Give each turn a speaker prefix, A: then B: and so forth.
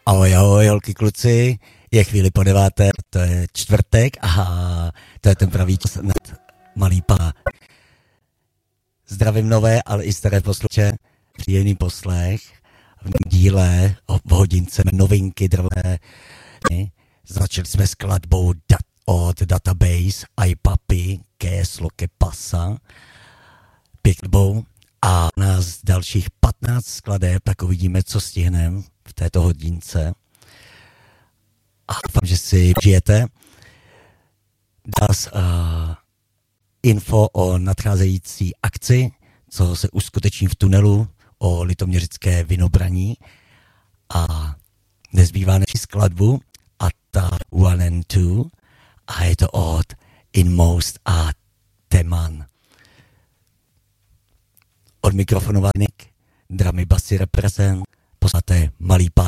A: Ahoj, ahoj, holky, kluci, je chvíli po 9, to je čtvrtek a to je ten pravý čas nad malý pá. Zdravím nové, ale i staré posluchače, příjemný poslech v díle v hodince novinky drvé. Začali jsme skladbou od Database, iPapi, Keslo, Kepasa, pěkbou a nás dalších 15 skladeb, tak uvidíme, co stihneme v této hodince. A doufám, že si žijete. Das info o nadcházející akci, co se uskuteční v tunelu o litoměřické vinobraní. A nezbývá než skladbu a ta One and Two a je to od Inmost a Teman. Od mikrofonu Vanik, dramy basy reprezent, posláte malý